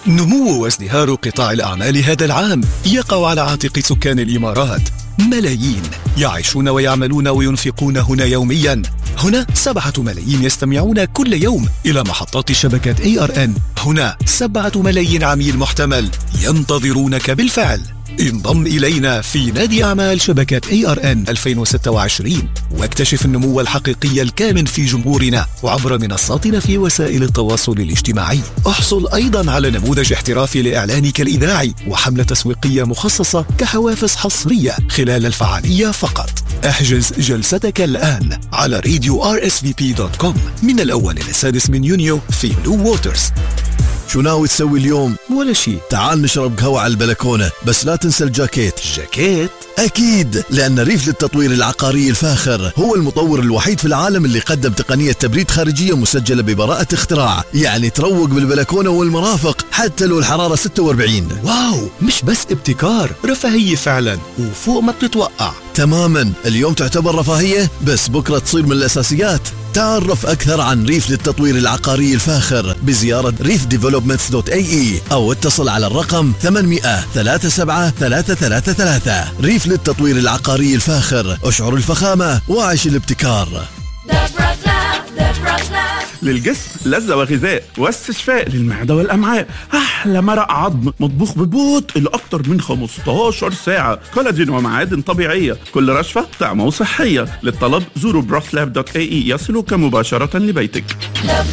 نمو وازدهار قطاع الأعمال هذا العام يقع على عاتق سكان الإمارات. ملايين يعيشون ويعملون وينفقون هنا يوميا. هنا 7 ملايين يستمعون كل يوم إلى محطات شبكة ARN. هنا 7 ملايين عميل محتمل ينتظرونك بالفعل. انضم إلينا في نادي أعمال شبكة ARN 2026 واكتشف النمو الحقيقي الكامن في جمهورنا وعبر منصاتنا في وسائل التواصل الاجتماعي. احصل أيضا على نموذج احترافي لإعلانك الإذاعي وحملة تسويقية مخصصة كحوافز حصرية خلال الفعالية فقط. احجز جلستك الآن على radio.rsvp.com من الأول إلى 6 يونيو في بلو ووترز. شو ناوي تسوي اليوم؟ ولا شيء. تعال نشرب قهوة على البلكونة، بس لا تنسى الجاكيت. جاكيت؟ أكيد، لأن ريف للتطوير العقاري الفاخر هو المطور الوحيد في العالم اللي قدم تقنية تبريد خارجية مسجلة ببراءة اختراع، يعني تروق بالبلكونة والمرافق حتى لو الحرارة 46. واو، مش بس ابتكار، رفاهية فعلا وفوق ما بتتوقع. تماما، اليوم تعتبر رفاهية بس بكرة تصير من الأساسيات. تعرف أكثر عن ريف للتطوير العقاري الفاخر بزيارة reefdevelopments.ae أو اتصل على الرقم 800-37-333. ريف للتطوير العقاري الفاخر، اشعر الفخامة وعيش الابتكار. للجسم لذة وغذاء واستشفاء للمعدة والأمعاء. أحلى مرق عظم مطبوخ ببطء لأكتر من 15 ساعة. كولاجين ومعادن طبيعية، كل رشفة طعمة وصحية. للطلب زوروا brothlab.ae يصلك مباشرة لبيتك.